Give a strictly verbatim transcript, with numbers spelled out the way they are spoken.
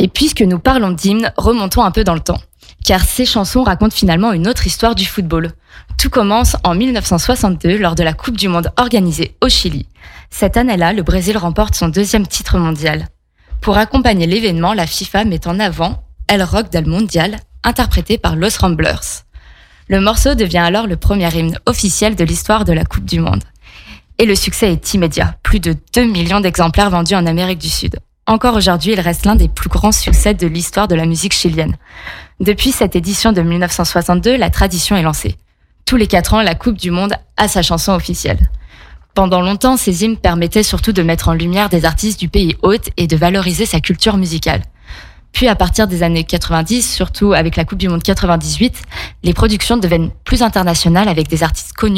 Et puisque nous parlons d'hymnes, remontons un peu dans le temps. Car ces chansons racontent finalement une autre histoire du football. Tout commence en dix-neuf cent soixante-deux lors de la Coupe du Monde organisée au Chili. Cette année-là, le Brésil remporte son deuxième titre mondial. Pour accompagner l'événement, la FIFA met en avant El Rock del Mundial, interprété par Los Ramblers. Le morceau devient alors le premier hymne officiel de l'histoire de la Coupe du Monde. Et le succès est immédiat, plus de deux millions d'exemplaires vendus en Amérique du Sud. Encore aujourd'hui, il reste l'un des plus grands succès de l'histoire de la musique chilienne. Depuis cette édition de dix-neuf cent soixante-deux, la tradition est lancée. Tous les quatre ans, la Coupe du Monde a sa chanson officielle. Pendant longtemps, ces hymnes permettaient surtout de mettre en lumière des artistes du pays hôte et de valoriser sa culture musicale. Puis à partir des années quatre-vingt-dix, surtout avec la Coupe du Monde quatre-vingt-dix-huit, les productions deviennent plus internationales avec des artistes connus